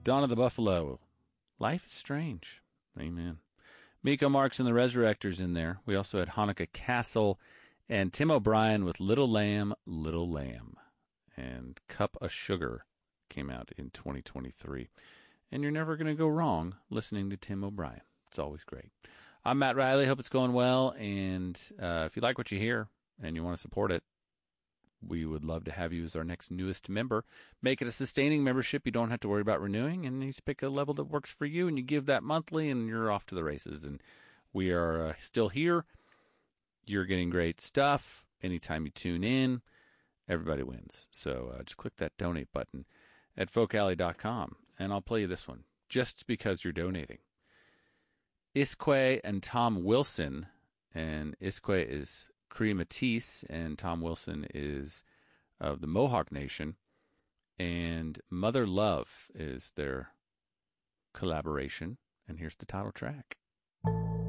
Dawn of the Buffalo. Life is strange. Amen. Miko Marks and the Resurrectors in there. We also had Hanukkah Castle and Tim O'Brien with Little Lamb, Little Lamb. And Cup of Sugar came out in 2023. And you're never going to go wrong listening to Tim O'Brien. It's always great. I'm Matt Riley. Hope it's going well. And if you like what you hear and you want to support it, we would love to have you as our next newest member. Make it a sustaining membership. You don't have to worry about renewing, and you just pick a level that works for you, and you give that monthly, and you're off to the races. And we are still here. You're getting great stuff. Anytime you tune in, everybody wins. So just click that donate button at folkalley.com, and I'll play you this one just because you're donating. Isque and Tom Wilson, and Isque is Cree Matisse, and Tom Wilson is of the Mohawk Nation, and Mother Love is their collaboration, and here's the title track.